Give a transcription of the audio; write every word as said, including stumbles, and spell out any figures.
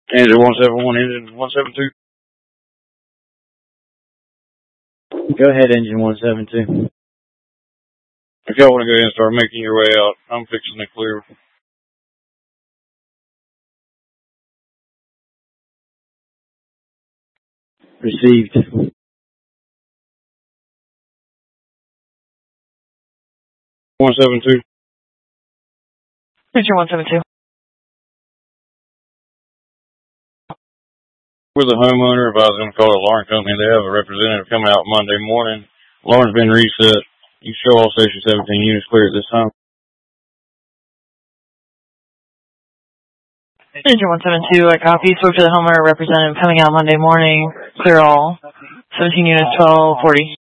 Engine one seven one, engine one seven two. Go ahead, engine one seven two. If y'all want to go ahead and start making your way out, I'm fixing to clear. Received. one seven two. Engine one seven two. With the homeowner, advise them to call the alarm company. They have a representative come out Monday morning. Alarm's been reset. You show all Station seventeen units clear at this time. Engine one seven two, I copy. Spoke to the homeowner representative coming out Monday morning. Clear all. seventeen units, twelve forty.